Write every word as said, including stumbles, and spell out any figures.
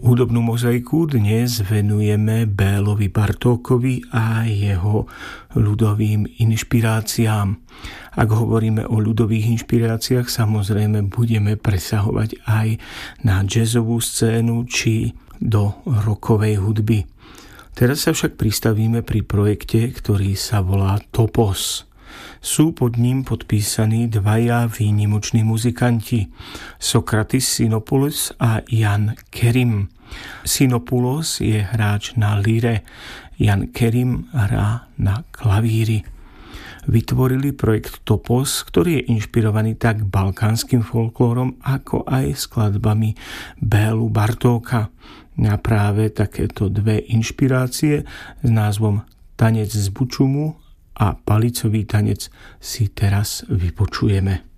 Hudobnú mozaiku dnes venujeme Bélovi Bartókovi a jeho ľudovým inšpiráciám. Ak hovoríme o ľudových inšpiráciách, samozrejme budeme presahovať aj na jazzovú scénu či do rockovej hudby. Teraz sa však pristavíme pri projekte, ktorý sa volá Topos. Sú pod ním podpísaní dvaja výnimoční muzikanti, Sokratis Sinopoulos a Jan Kerim. Sinopoulos je hráč na lyre, Jan Kerim hrá na klavíri. Vytvorili projekt Topos, ktorý je inšpirovaný tak balkánskym folklórom, ako aj skladbami Bélu Bartóka. Na práve takéto dve inšpirácie s názvom Tanec z Bučumu a Palicový tanec si teraz vypočujeme.